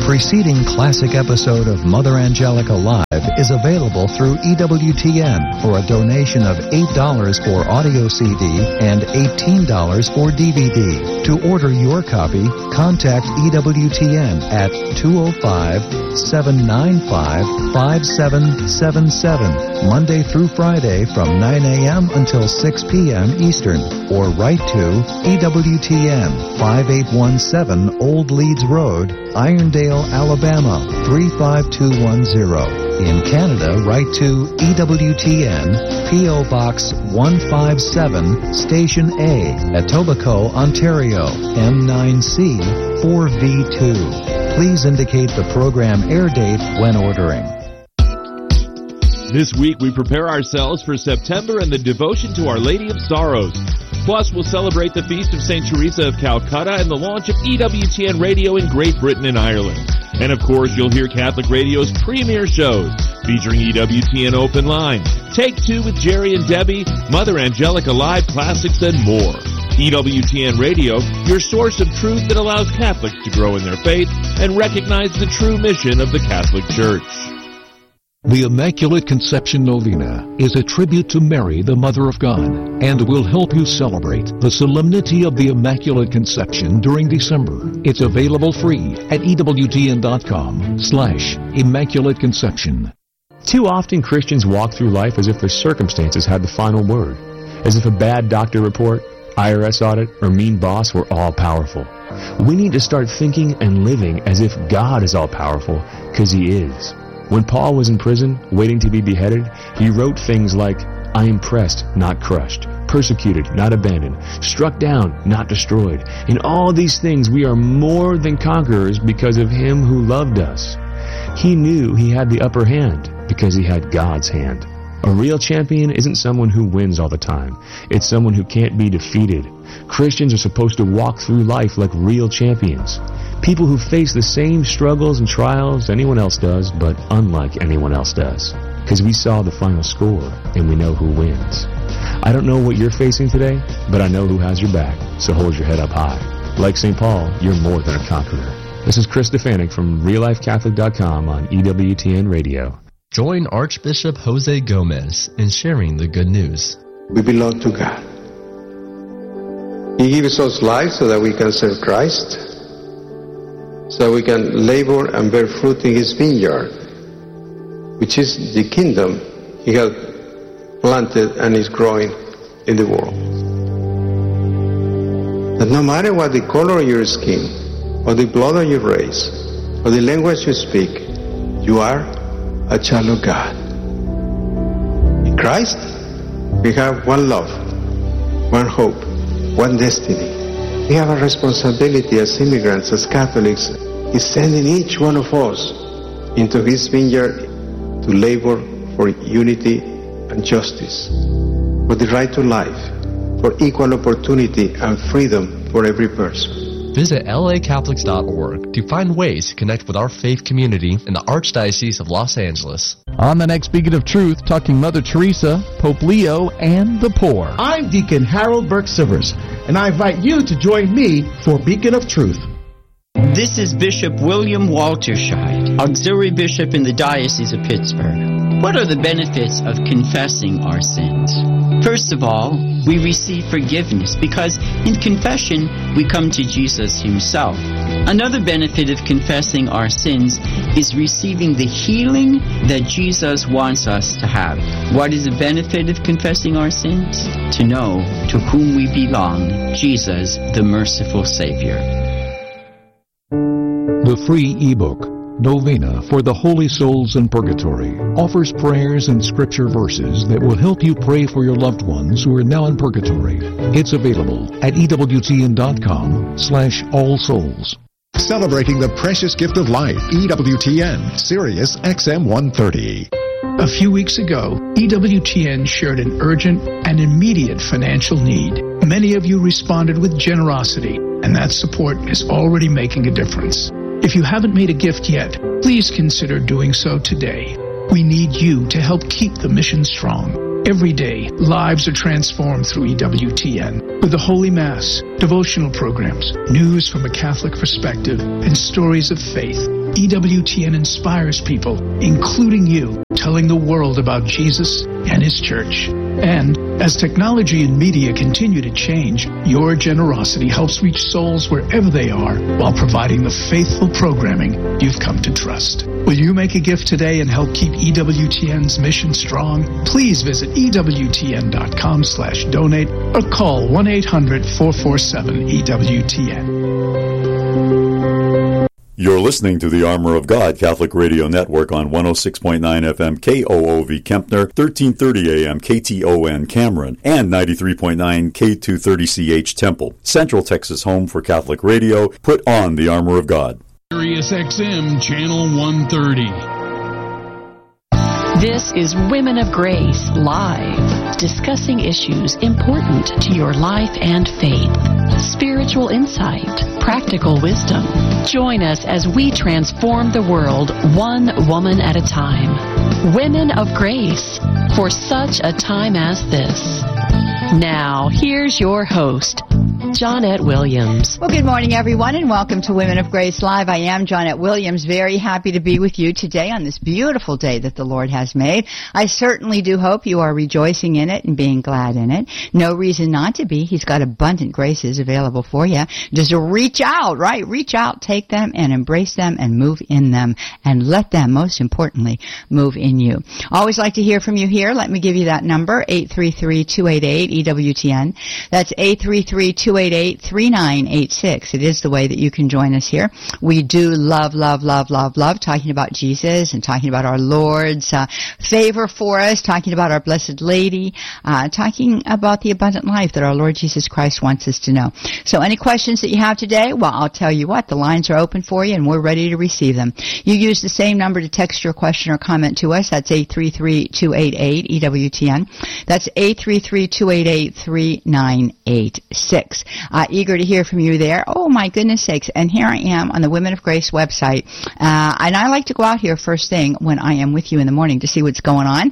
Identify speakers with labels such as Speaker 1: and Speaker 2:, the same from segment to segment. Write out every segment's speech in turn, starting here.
Speaker 1: preceding classic episode of Mother Angelica Live is available through EWTN for a donation of $8 for audio CD and $18 for DVD. To order your copy, contact EWTN at 205-795-5777, Monday through Friday from 9 a.m. until 6 p.m. Eastern, or write to EWTN, 5817 Old Leeds Road, Irondale, Alabama, 35210. In Canada, write to EWTN, P.O. Box 157, Station A, Etobicoke, Ontario, M9C 4V2. Please indicate the program air date when ordering.
Speaker 2: This week we prepare ourselves for September and the devotion to Our Lady of Sorrows. Plus, we'll celebrate the Feast of St. Teresa of Calcutta and the launch of EWTN Radio in Great Britain and Ireland. And of course, you'll hear Catholic Radio's premier shows featuring EWTN Open Line, Take Two with Jerry and Debbie, Mother Angelica Live Classics, and more. EWTN Radio, your source of truth that allows Catholics to grow in their faith and recognize the true mission of the Catholic Church.
Speaker 3: The Immaculate Conception Novena is a tribute to Mary, the Mother of God, and will help you celebrate the solemnity of the Immaculate Conception during December. It's available free at EWTN.com/Immaculate Conception.
Speaker 4: Too often Christians walk through life as if their circumstances had the final word, as if a bad doctor report, IRS audit, or mean boss were all-powerful. We need to start thinking and living as if God is all-powerful, because He is. When Paul was in prison, waiting to be beheaded, he wrote things like, I am pressed, not crushed, persecuted, not abandoned, struck down, not destroyed. In all these things we are more than conquerors because of Him who loved us. He knew he had the upper hand because he had God's hand. A real champion isn't someone who wins all the time. It's someone who can't be defeated. Christians are supposed to walk through life like real champions. People who face the same struggles and trials anyone else does, but unlike anyone else does. Because we saw the final score, and we know who wins. I don't know what you're facing today, but I know who has your back, so hold your head up high. Like St. Paul, you're more than a conqueror. This is Chris Stefanik from RealLifeCatholic.com on EWTN Radio.
Speaker 5: Join Archbishop Jose Gomez in sharing the good news.
Speaker 6: We belong to God. He gives us life so that we can serve Christ, so we can labor and bear fruit in His vineyard, which is the kingdom He has planted and is growing in the world. That no matter what the color of your skin, or the blood of your race, or the language you speak, you are a child of God. In Christ, we have one love, one hope, one destiny. We have a responsibility as immigrants, as Catholics. He's sending each one of us into His vineyard to labor for unity and justice, for the right to life, for equal opportunity and freedom for every person.
Speaker 5: Visit lacatholics.org to find ways to connect with our faith community in the Archdiocese of Los Angeles.
Speaker 7: On the next Beacon of Truth, talking Mother Teresa, Pope Leo, and the poor.
Speaker 8: I'm Deacon Harold Burke-Sivers, and I invite you to join me for Beacon of Truth.
Speaker 9: This is Bishop William Walterscheid, Auxiliary Bishop in the Diocese of Pittsburgh. What are the benefits of confessing our sins? First of all, we receive forgiveness because in confession we come to Jesus Himself. Another benefit of confessing our sins is receiving the healing that Jesus wants us to have. What is the benefit of confessing our sins? To know to whom we belong, Jesus, the merciful Savior.
Speaker 3: The free ebook, Novena for the Holy Souls in Purgatory, offers prayers and scripture verses that will help you pray for your loved ones who are now in purgatory. It's available at EWTN.com/allsouls.
Speaker 10: Celebrating the precious gift of life, EWTN, Sirius XM 130.
Speaker 11: A few weeks ago, EWTN shared an urgent and immediate financial need. Many of you responded with generosity, and that support is already making a difference. If you haven't made a gift yet, please consider doing so today. We need you to help keep the mission strong. Every day, lives are transformed through EWTN with the Holy Mass, devotional programs, news from a Catholic perspective, and stories of faith. EWTN inspires people, including you, telling the world about Jesus and His church. And as technology and media continue to change, your generosity helps reach souls wherever they are while providing the faithful programming you've come to trust. Will you make a gift today and help keep EWTN's mission strong? Please visit EWTN.com/donate or call 1-800-447-EWTN.
Speaker 12: You're listening to the Armor of God Catholic Radio Network on 106.9 FM KOOV Kempner, 1330 AM KTON Cameron, and 93.9 K230CH Temple. Central Texas home for Catholic radio. Put on the Armor of God.
Speaker 13: Sirius XM Channel 130.
Speaker 14: This is Women of Grace Live, discussing issues important to your life and faith. Spiritual insight, practical wisdom. Join us as we transform the world one woman at a time. Women of Grace, for such a time as this. Now, here's your host, Johnette Williams.
Speaker 15: Well, good morning, everyone, and welcome to Women of Grace Live. I am Johnette Williams, very happy to be with you today on this beautiful day that the Lord has made. I certainly do hope you are rejoicing in it and being glad in it. No reason not to be. He's got abundant graces available for you. Just reach out, right? Reach out, take them, and embrace them, and move in them, and let them, most importantly, move in you. Always like to hear from you here. Let me give you that number, 833-288-EWTN. That's 833-288-3986. It is the way that you can join us here. We do love talking about Jesus and talking about our Lord's favor for us, talking about our Blessed Lady, talking about the abundant life that our Lord Jesus Christ wants us to know. So any questions that you have today, well, I'll tell you what, the lines are open for you and we're ready to receive them. You use the same number to text your question or comment to us. That's 833-288-EWTN. That's 833-288-3986. Eager to hear from you there. Oh, my goodness sakes. And here I am on the Women of Grace website. And I like to go out here first thing when I am with you in the morning to see what's going on.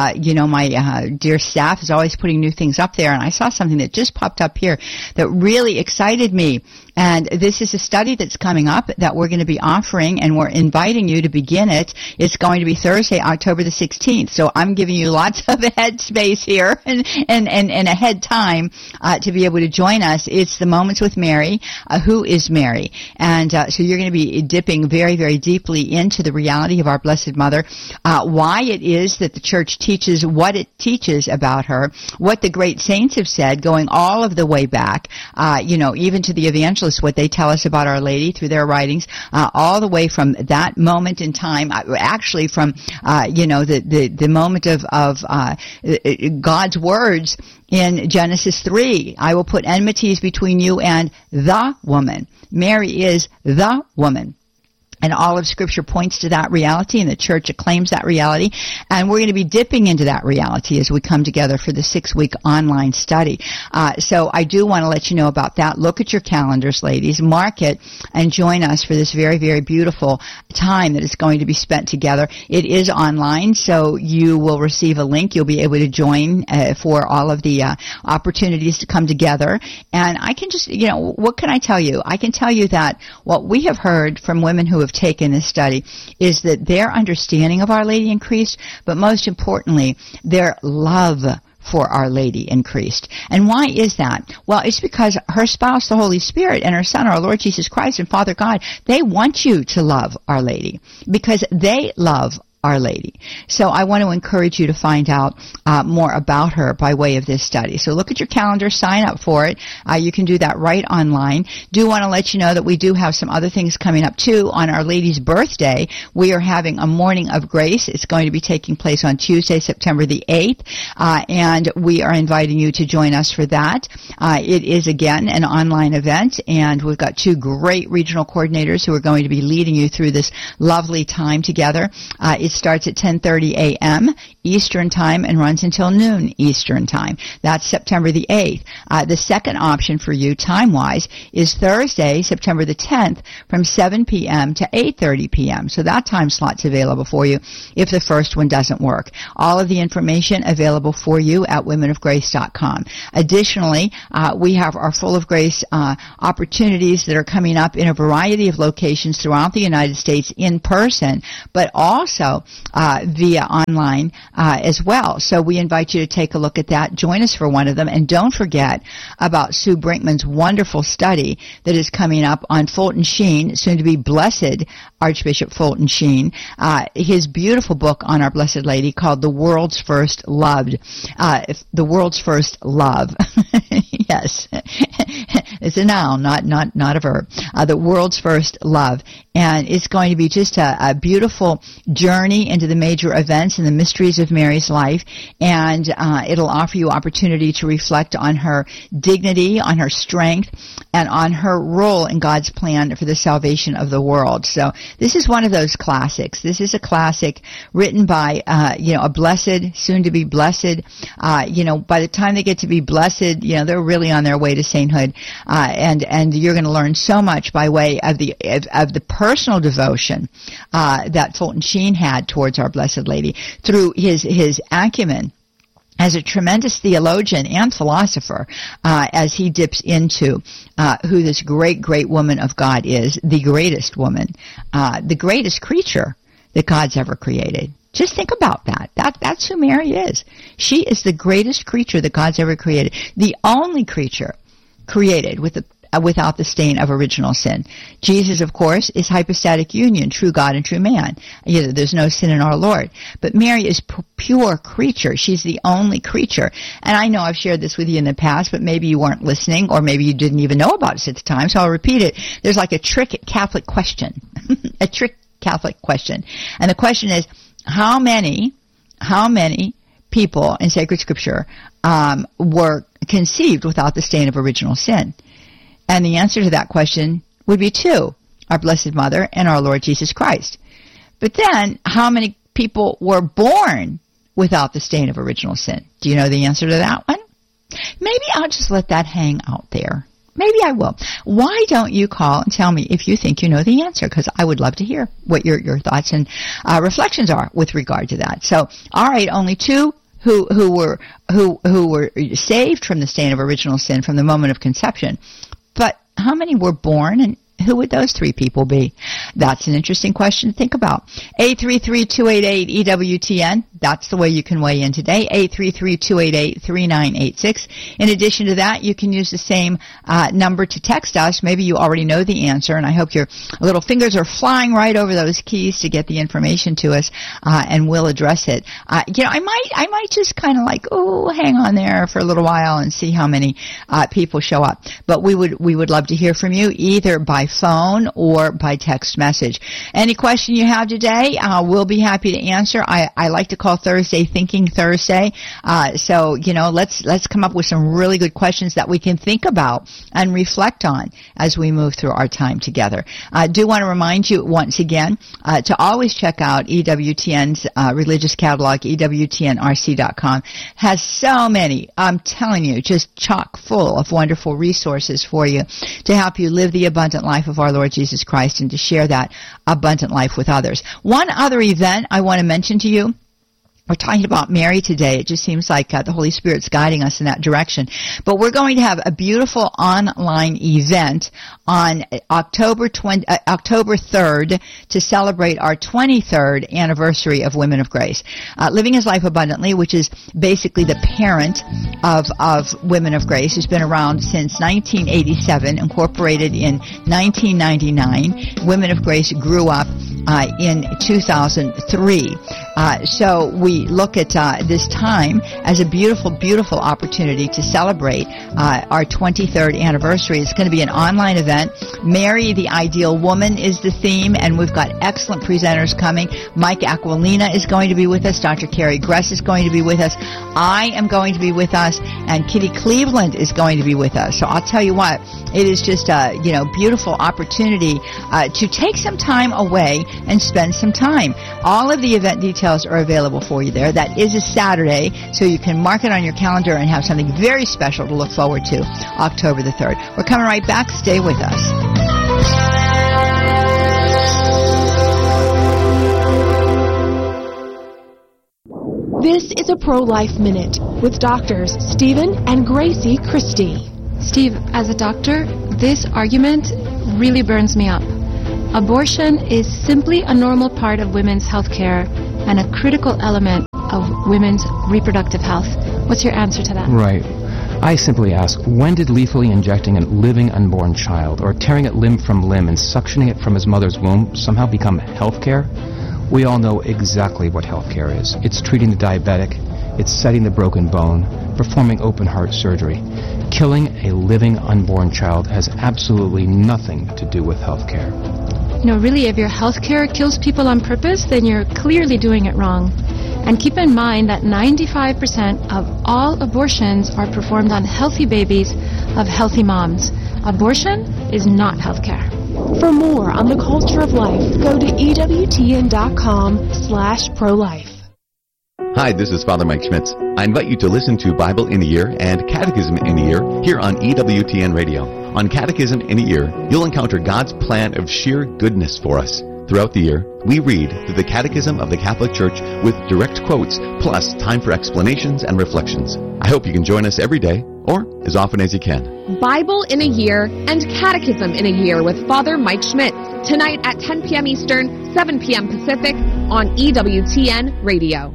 Speaker 15: My dear staff is always putting new things up there. And I saw something that just popped up here that really excited me. And this is a study that's coming up that we're going to be offering, and we're inviting you to begin it. It's going to be Thursday, October the 16th. So I'm giving you lots of head space here and a head time to be able to join us. It's the Moments with Mary. Who is Mary? And so you're going to be dipping very, very deeply into the reality of our Blessed Mother, why it is that the Church teaches what it teaches about her, what the great saints have said, going all of the way back, even to the evangelists, what they tell us about Our Lady through their writings, all the way from that moment in time, actually from, the moment of God's words in Genesis 3. I will put enmities between you and the woman. Mary is the woman. And all of Scripture points to that reality, and the Church acclaims that reality. And we're going to be dipping into that reality as we come together for the 6-week online study. So I do want to let you know about that. Look at your calendars, ladies. Mark it and join us for this very, very beautiful time that is going to be spent together. It is online, so you will receive a link. You'll be able to join for all of the opportunities to come together. And I can just, what can I tell you? I can tell you that what we have heard from women who have taken this study is that their understanding of Our Lady increased, but most importantly, their love for Our Lady increased. And why is that? Well, it's because her spouse, the Holy Spirit, and her Son, our Lord Jesus Christ, and Father God, they want you to love Our Lady because they love Our Lady. So I want to encourage you to find out more about her by way of this study. So look at your calendar, sign up for it. You can do that right online. Do want to let you know that we do have some other things coming up too. On Our Lady's birthday, we are having a Morning of Grace. It's going to be taking place on Tuesday, September the 8th, and we are inviting you to join us for that. It is, again, an online event, and we've got 2 great regional coordinators who are going to be leading you through this lovely time together. It's starts at 10:30 a.m. Eastern Time and runs until noon Eastern Time. That's September the 8th. The second option for you, time-wise, is Thursday, September the 10th, from 7 p.m. to 8:30 p.m. So that time slot's available for you if the first one doesn't work. All of the information available for you at womenofgrace.com. Additionally, we have our Full of Grace opportunities that are coming up in a variety of locations throughout the United States in person, but also via online as well. So we invite you to take a look at that. Join us for one of them. And don't forget about Sue Brinkman's wonderful study that is coming up on Fulton Sheen, soon to be Blessed Archbishop Fulton Sheen, his beautiful book on our Blessed Lady called The World's First Loved. The World's First Love. Yes. It's a noun, not a verb. The World's First Love. And it's going to be just a beautiful journey into the major events and the mysteries of Mary's life. And it'll offer you opportunity to reflect on her dignity, on her strength, and on her role in God's plan for the salvation of the world. So this is one of those classics. This is a classic written by, a blessed, soon to be blessed. By the time they get to be blessed, they're really on their way to sainthood. And you're going to learn so much by way of the personal devotion that Fulton Sheen had towards our Blessed Lady through his acumen as a tremendous theologian and philosopher, as he dips into who this great, great woman of God is, the greatest woman, the greatest creature that God's ever created. Just think about that. That's who Mary is. She is the greatest creature that God's ever created. The only creature created without the stain of original sin. Jesus, of course, is hypostatic union, true God and true man. There's no sin in our Lord. But Mary is pure creature. She's the only creature. And I know I've shared this with you in the past, but maybe you weren't listening, or maybe you didn't even know about it at the time, so I'll repeat it. There's like a trick Catholic question. A trick Catholic question. And the question is, how many people in sacred scripture were conceived without the stain of original sin? And the answer to that question would be 2, our Blessed Mother and our Lord Jesus Christ. But then, how many people were born without the stain of original sin? Do you know the answer to that one? Maybe I'll just let that hang out there. Maybe I will. Why don't you call and tell me if you think you know the answer? Because I would love to hear what your thoughts and reflections are with regard to that. So, all right, only 2 who were saved from the stain of original sin from the moment of conception. But how many were born, and who would those 3 people be? That's an interesting question to think about. 833-288-EWTN. That's the way you can weigh in today. 833-288-3986. In addition to that, you can use the same number to text us. Maybe you already know the answer, and I hope your little fingers are flying right over those keys to get the information to us, and we'll address it. I might just kind of hang on there for a little while and see how many people show up. But we would love to hear from you either by phone or by text message. Any question you have today, we'll be happy to answer. I like to call Thursday Thinking Thursday. So let's come up with some really good questions that we can think about and reflect on as we move through our time together. I do want to remind you once again to always check out EWTN's religious catalog. EWTNRC.com has so many, I'm telling you, just chock full of wonderful resources for you to help you live the abundant life of our Lord Jesus Christ and to share that abundant life with others. One other event I want to mention to you. We're talking about Mary today. It just seems like the Holy Spirit's guiding us in that direction. But we're going to have a beautiful online event on October 3rd to celebrate our 23rd anniversary of Women of Grace. Living His Life Abundantly, which is basically the parent of Women of Grace, who's been around since 1987, incorporated in 1999. Women of Grace grew up in 2003. So we look at this time as a beautiful, beautiful opportunity to celebrate our 23rd anniversary. It's going to be an online event. Marry the Ideal Woman is the theme, and we've got excellent presenters coming. Mike Aquilina is going to be with us. Dr. Carrie Gress is going to be with us. I am going to be with us, and Kitty Cleveland is going to be with us. So I'll tell you what, it is just a beautiful opportunity to take some time away and spend some time. All of the event details are available for you there. That is a Saturday, so you can mark it on your calendar and have something very special to look forward to, October the 3rd. We're coming right back. Stay with us.
Speaker 16: This is a Pro-Life Minute with doctors Stephen and Gracie Christie.
Speaker 17: Steve, as a doctor, this argument really burns me up. Abortion is simply a normal part of women's health care and a critical element of women's reproductive health. What's your answer to that?
Speaker 18: Right. I simply ask, when did lethally injecting a living unborn child or tearing it limb from limb and suctioning it from his mother's womb somehow become health care? We all know exactly what health care is. It's treating the diabetic, it's setting the broken bone, performing open heart surgery. Killing a living unborn child has absolutely nothing to do with health care.
Speaker 17: Really, if your health care kills people on purpose, then you're clearly doing it wrong. And keep in mind that 95% of all abortions are performed on healthy babies of healthy moms. Abortion is not health care.
Speaker 16: For more on the culture of life, go to EWTN.com/pro-life.
Speaker 19: Hi, this is Father Mike Schmitz. I invite you to listen to Bible in a Year and Catechism in a Year here on EWTN Radio. On Catechism in a Year, you'll encounter God's plan of sheer goodness for us. Throughout the year, we read through the Catechism of the Catholic Church with direct quotes, plus time for explanations and reflections. I hope you can join us every day, or as often as you can.
Speaker 20: Bible in a Year and Catechism in a Year with Father Mike Schmitz, tonight at 10 p.m. Eastern, 7 p.m. Pacific on EWTN Radio.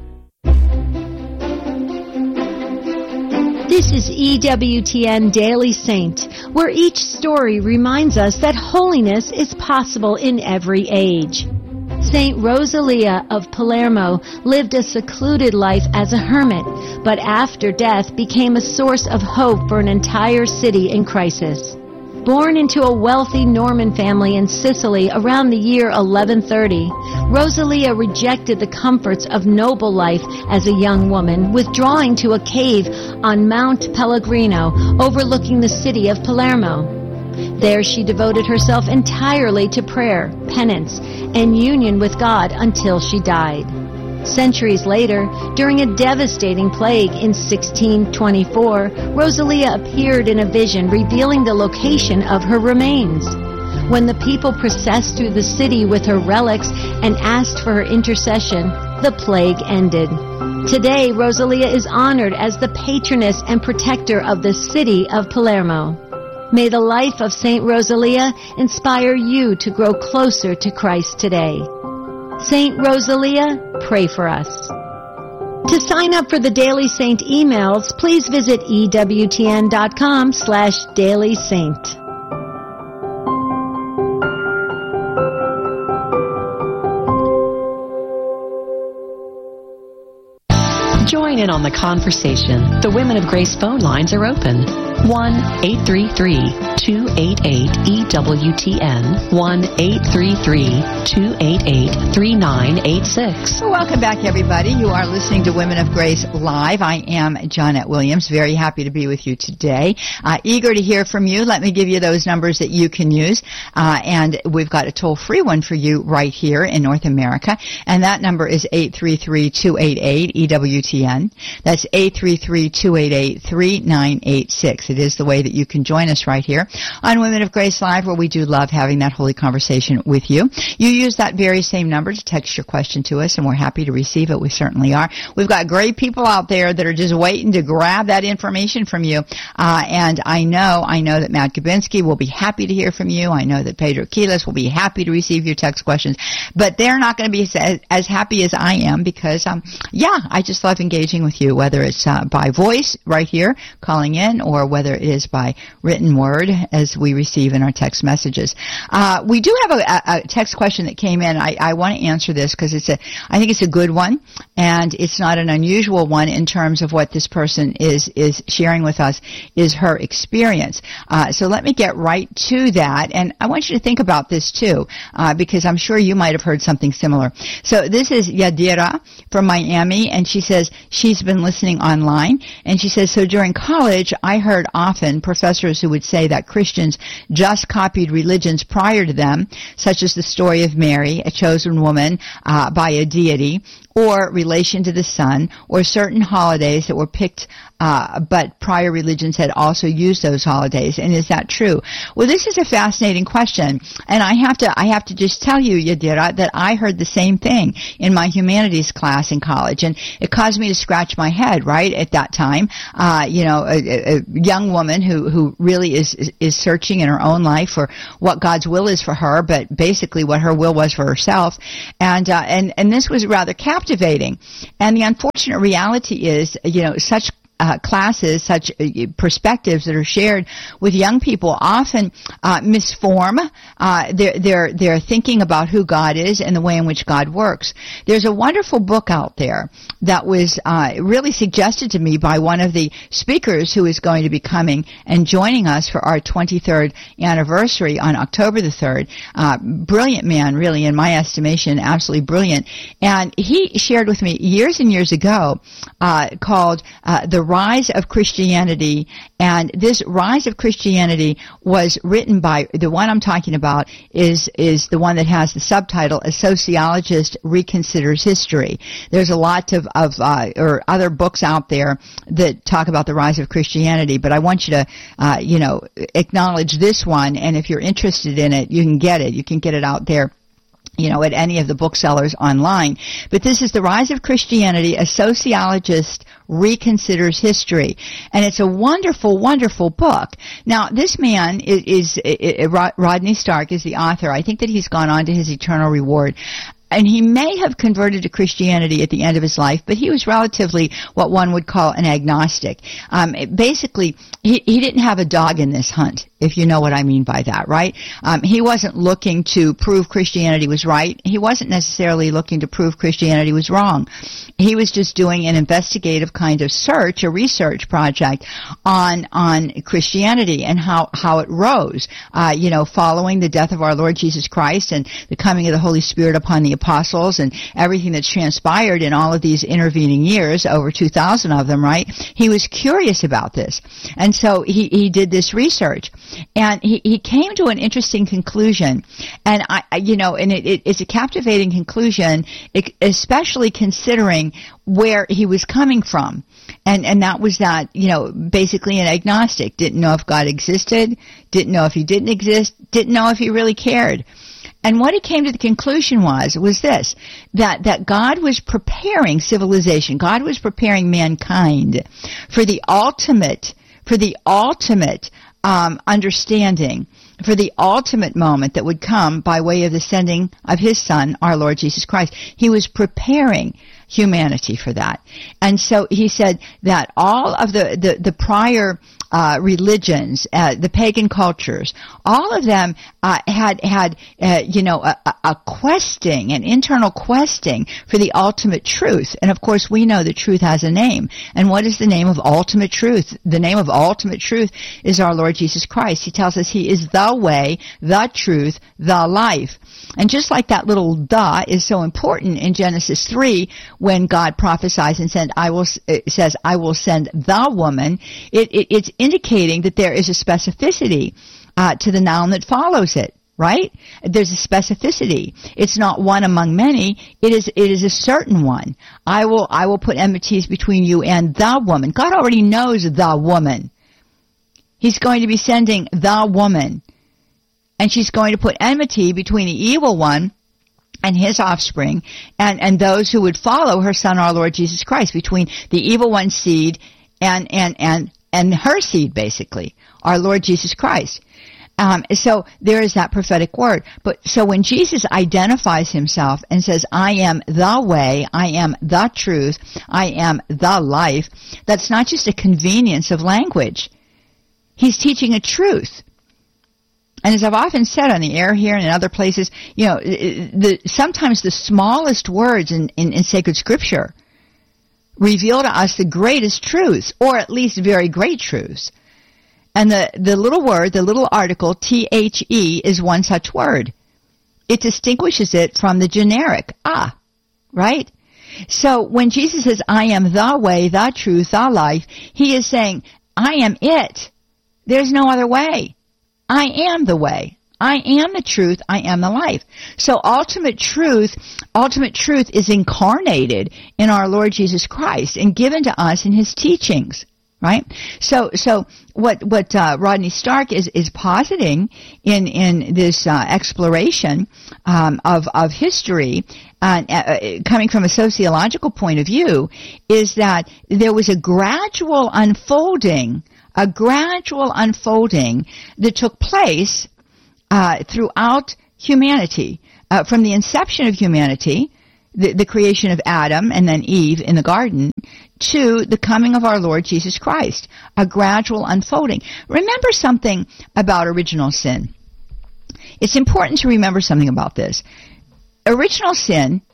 Speaker 21: This is EWTN Daily Saint, where each story reminds us that holiness is possible in every age. Saint Rosalia of Palermo lived a secluded life as a hermit, but after death became a source of hope for an entire city in crisis. Born into a wealthy Norman family in Sicily around the year 1130, Rosalia rejected the comforts of noble life as a young woman, withdrawing to a cave on Mount Pellegrino overlooking the city of Palermo. There she devoted herself entirely to prayer, penance, and union with God until she died. Centuries later, during a devastating plague in 1624, Rosalia appeared in a vision revealing the location of her remains. When the people processed through the city with her relics and asked for her intercession, the plague ended. Today, Rosalia is honored as the patroness and protector of the city of Palermo. May the life of Saint Rosalia inspire you to grow closer to Christ today. Saint Rosalia, pray for us. To sign up for the Daily Saint emails, please visit EWTN.com/dailysaint.
Speaker 14: Join in on the conversation. The Women of Grace phone lines are open. 1-833-288-EWTN. 1-833-288-3986.
Speaker 15: Welcome back, everybody. You are listening to Women of Grace Live. I am Janet Williams. Very happy to be with you today. Eager to hear from you. Let me give you those numbers that you can use. And we've got a toll-free one for you right here in North America. And that number is 833-288-EWTN. That's 833-288-3986. It is the way that you can join us right here on Women of Grace Live, where we do love having that holy conversation with you. You use that very same number to text your question to us, and we're happy to receive it. We certainly are. We've got great people out there that are just waiting to grab that information from you. And I know that Matt Gabinski will be happy to hear from you. I know that Pedro Quiles will be happy to receive your text questions. But they're not going to be as happy as I am because, I just love engaging with you, whether it's by voice right here, calling in, or whether it is by written word as we receive in our text messages. We do have a text question that came in. I want to answer this because I think it's a good one, and it's not an unusual one in terms of what this person is sharing with us is her experience. So let me get right to that, and I want you to think about this too, because I'm sure you might have heard something similar. So this is Yadira from Miami, and she says she's been listening online, and she says, so during college, I heard often professors who would say that Christians just copied religions prior to them, such as the story of Mary, a chosen woman by a deity, or relation to the sun, or certain holidays that were picked, but prior religions had also used those holidays. And is that true? Well, this is a fascinating question, and I have to just tell you, Yadira, that I heard the same thing in my humanities class in college, and it caused me to scratch my head. Right at that time, a young woman who really is searching in her own life for what God's will is for her, but basically what her will was for herself, and this was rather captivating. And the unfortunate reality is, such classes, such perspectives that are shared with young people often misform their thinking about who God is and the way in which God works. There's a wonderful book out there that was really suggested to me by one of the speakers who is going to be coming and joining us for our 23rd anniversary on October the 3rd. Brilliant man, really, in my estimation, absolutely brilliant. And he shared with me years and years ago called The Rise of Christianity, and this Rise of Christianity was written by, the one I'm talking about is the one that has the subtitle, A Sociologist Reconsiders History. There's a lot of or other books out there that talk about the rise of Christianity, but I want you to, acknowledge this one, and if you're interested in it, you can get it. You can get it out there, at any of the booksellers online. But this is The Rise of Christianity, A Sociologist Reconsiders History. And it's a wonderful, wonderful book. Now, this man is Rodney Stark is the author. I think that he's gone on to his eternal reward. And he may have converted to Christianity at the end of his life, but he was relatively what one would call an agnostic. Basically, he didn't have a dog in this hunt, if you know what I mean by that, right? He wasn't looking to prove Christianity was right. He wasn't necessarily looking to prove Christianity was wrong. He was just doing an investigative kind of search, a research project on Christianity and how it rose, following the death of our Lord Jesus Christ and the coming of the Holy Spirit upon the apostles and everything that's transpired in all of these intervening years, over 2,000 of them, right? He was curious about this. And so he did this research. And he came to an interesting conclusion. And it's a captivating conclusion, especially considering where he was coming from. And that was that, basically an agnostic. Didn't know if God existed, didn't know if he didn't exist, didn't know if he really cared. And what he came to the conclusion was this, that God was preparing civilization, God was preparing mankind for the ultimate understanding, for the ultimate moment that would come by way of the sending of his Son, our Lord Jesus Christ. He was preparing humanity for that. And so he said that all of the prior religions, the pagan cultures, all of them had a questing, an internal questing for the ultimate truth. And of course, we know that truth has a name. And what is the name of ultimate truth? The name of ultimate truth is our Lord Jesus Christ. He tells us he is the way, the truth, the life. And just like that little "the" is so important in Genesis 3, when God prophesies and says, I will send the woman, it's indicating that there is a specificity to the noun that follows it, right? There's a specificity. It's not one among many. It is a certain one. I will put enmities between you and the woman. God already knows the woman. He's going to be sending the woman. And she's going to put enmity between the evil one and his offspring and those who would follow her Son, our Lord Jesus Christ, between the evil one's seed and her seed, basically, our Lord Jesus Christ. So there is that prophetic word. But so when Jesus identifies himself and says, I am the way, I am the truth, I am the life, that's not just a convenience of language. He's teaching a truth. And as I've often said on the air here and in other places, sometimes the smallest words in sacred scripture reveal to us the greatest truths, or at least very great truths. And the little word, the little article, THE, is one such word. It distinguishes it from the generic, right? So when Jesus says, I am the way, the truth, the life, he is saying, I am it. There's no other way. I am the way. I am the truth. I am the life. So ultimate truth is incarnated in our Lord Jesus Christ and given to us in his teachings. Right? So what Rodney Stark is positing in this exploration of history, coming from a sociological point of view, is that there was a gradual unfolding that took place throughout humanity, from the inception of humanity, the creation of Adam and then Eve in the garden, to the coming of our Lord Jesus Christ, a gradual unfolding. Remember something about original sin. It's important to remember something about this. Original sin,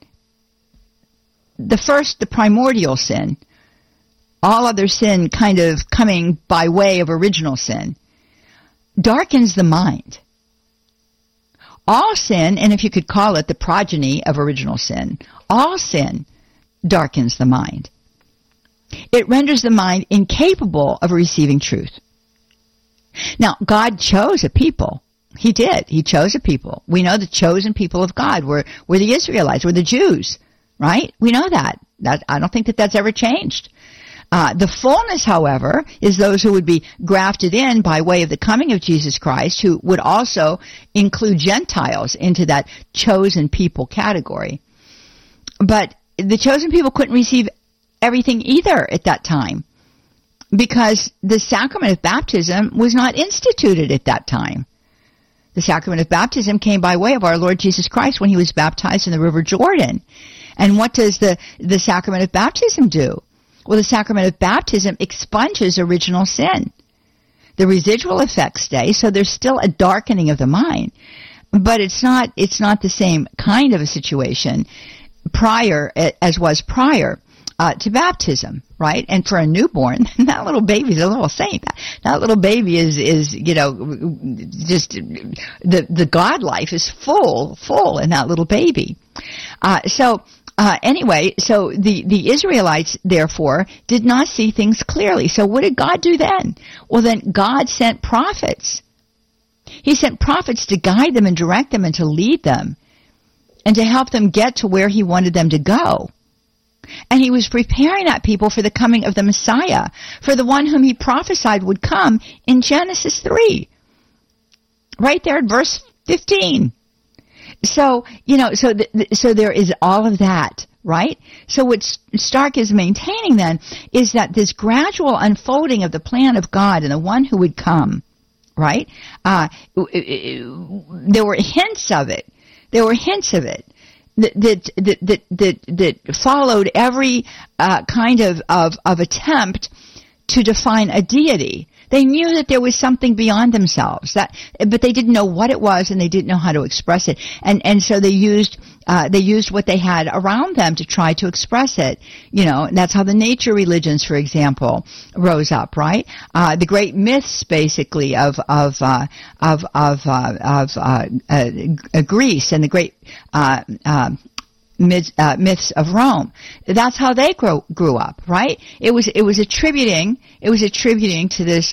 Speaker 15: the primordial sin, all other sin kind of coming by way of original sin, darkens the mind. All sin, and if you could call it the progeny of original sin, all sin darkens the mind. It renders the mind incapable of receiving truth. Now, God chose a people. He did. He chose a people. We know the chosen people of God were the Israelites, were the Jews, right? We know that. I don't think that's ever changed. The fullness, however, is those who would be grafted in by way of the coming of Jesus Christ, who would also include Gentiles into that chosen people category. But the chosen people couldn't receive everything either at that time, because the sacrament of baptism was not instituted at that time. The sacrament of baptism came by way of our Lord Jesus Christ when he was baptized in the River Jordan. And what does the sacrament of baptism do? Well, the sacrament of baptism expunges original sin. The residual effects stay, so there's still a darkening of the mind. But it's not the same kind of a situation as was prior to baptism, right? And for a newborn, that little baby's a little saint. That little baby is just the God life is full in that little baby. Anyway, so the Israelites, therefore, did not see things clearly. So what did God do then? Well, then God sent prophets. He sent prophets to guide them and direct them and to lead them and to help them get to where he wanted them to go. And he was preparing that people for the coming of the Messiah, for the one whom he prophesied would come in Genesis 3. Right there in verse 15. So, so there is all of that, right? So what Stark is maintaining then is that this gradual unfolding of the plan of God and the one who would come, right? There were hints of it. That followed every kind of attempt to define a deity. They knew that there was something beyond themselves, but they didn't know what it was and they didn't know how to express it. And so they used what they had around them to try to express it. And that's how the nature religions, for example, rose up, right? The great myths, basically, of Greece and the great myths of Rome. That's how they grew up, right? It was attributing to this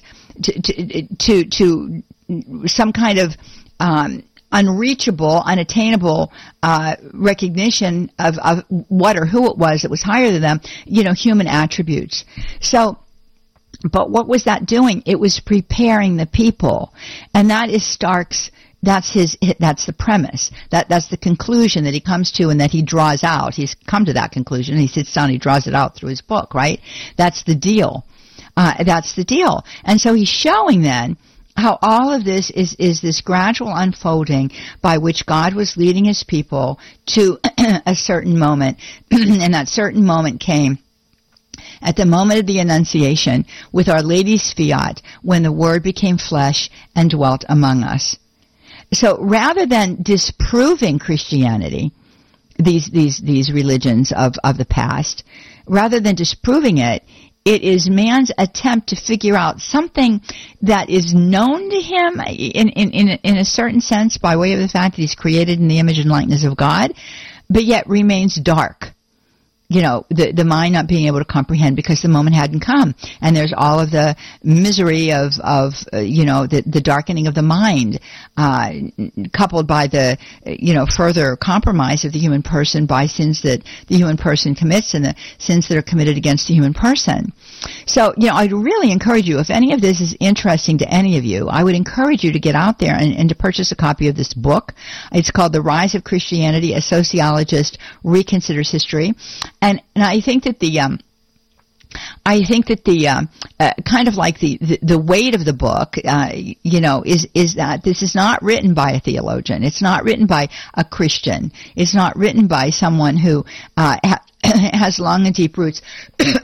Speaker 15: to some kind of unreachable, unattainable recognition of what or who it was that was higher than them, human attributes. So, but what was that doing? It was preparing the people, and that is Stark's. That's the premise. That's the conclusion that he comes to and that he draws out. He's come to that conclusion. He sits down, he draws it out through his book, right? That's the deal. And so he's showing then how all of this is this gradual unfolding by which God was leading his people to a certain moment. And that certain moment came at the moment of the Annunciation with Our Lady's fiat when the Word became flesh and dwelt among us. So rather than disproving Christianity, these religions of the past, rather than disproving it, it is man's attempt to figure out something that is known to him in a certain sense by way of the fact that he's created in the image and likeness of God, but yet remains dark. You know, the mind not being able to comprehend because the moment hadn't come. And there's all of the misery of the darkening of the mind, coupled by the, further compromise of the human person by sins that the human person commits and the sins that are committed against the human person. So, I'd really encourage you, if any of this is interesting to any of you, I would encourage you to get out there and to purchase a copy of this book. It's called The Rise of Christianity, A Sociologist Reconsiders History. And I think that the kind of like the weight of the book, is that this is not written by a theologian. It's not written by a Christian. It's not written by someone who has long and deep roots